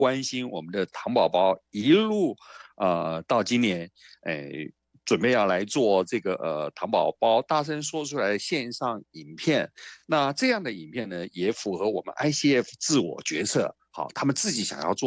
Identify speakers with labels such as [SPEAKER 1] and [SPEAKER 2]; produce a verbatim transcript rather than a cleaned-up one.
[SPEAKER 1] 关心我们的糖宝宝一路呃到今年，诶。准备要来做这个呃糖宝宝大声说出来的线上影片，那这样的影片呢，也符合我们 I C F 自我决策，好，他们自己想要做。